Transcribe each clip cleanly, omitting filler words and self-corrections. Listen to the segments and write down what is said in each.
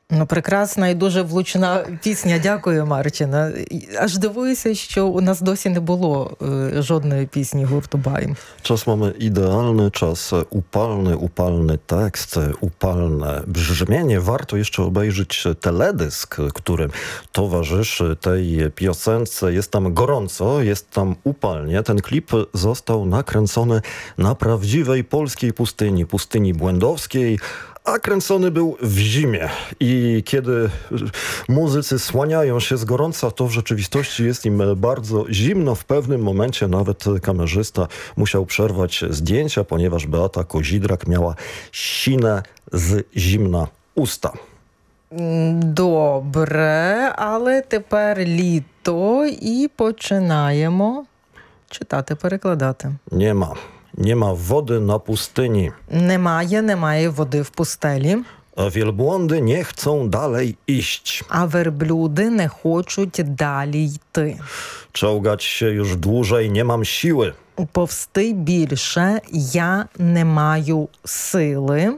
Ну, прекрасна і дуже влучна пісня. Дякую, Марчина. Аж дивуюся, що у нас досі не було жодної пісні гурту Baim. Czas mamy idealny, czas upalny tekst, upalne brzmienie. Warto jeszcze obejrzeć teledysk, który towarzyszy tej piosence. Jest tam gorąco, jest tam upalnie. Ten klip został nakręcony na prawdziwej polskiej pustyni błędowskiej, a kręcony był w zimie. I kiedy muzycy słaniają się z gorąca, to w rzeczywistości jest im bardzo zimno. W pewnym momencie nawet kamerzysta musiał przerwać zdjęcia, ponieważ Beata Kozidrak miała sine z zimna usta. Добре, але тепер літо і починаємо читати, перекладати. Nie ma wody na pustyni. Немає води в пустелі. A wielbłądy nie chcą dalej iść. А верблюди не хочуть далі йти. Czołgać się już dłużej nie mam siły. Повсти більше я не маю сили.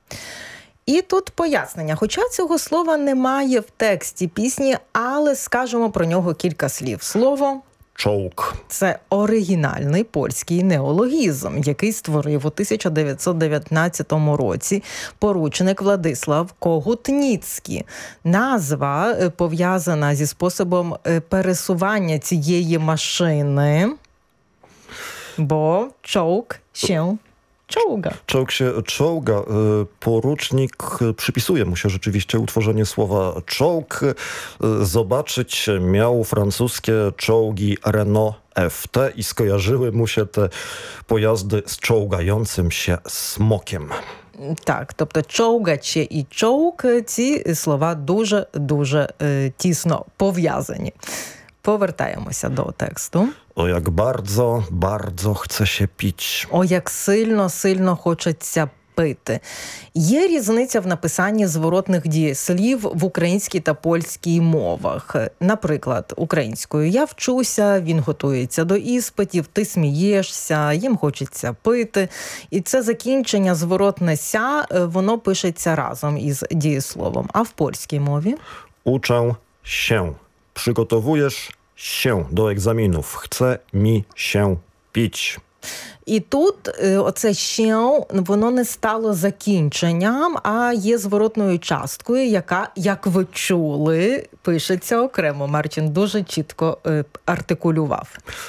І тут пояснення. Хоча цього слова немає в тексті пісні, але скажемо про нього кілька слів. Слово Czołg. це оригінальний польський неологізм, який створив у 1919 році поручник Владислав Когутніцький. Назва пов'язана зі способом пересування цієї машини, бо czołg się czołga. Czołg się czołga. Porucznik przypisuje mu się rzeczywiście utworzenie słowa czołg. Zobaczyć miał francuskie czołgi Renault FT i skojarzyły mu się te pojazdy z czołgającym się smokiem. Так, тобто човгаче і чоук – ці слова дуже тісно пов'язані. Повертаємося до тексту. O jak bardzo, bardzo chce się pić. О, як сильно хочеться пити. Є різниця в написанні зворотних дієслів в українській та польській мовах. Наприклад, українською «я вчуся», «він готується до іспитів», «ти смієшся», «їм хочеться пити». І це закінчення зворотне «ся», воно пишеться разом із дієсловом. А в польській мові? Uczę się. Przygotowujesz się do egzaminów. Chce mi się pić. І тут оце «się», воно не стало закінченням, а є зворотною часткою, яка, як ви чули, пишеться окремо. Марчин дуже чітко артикулював.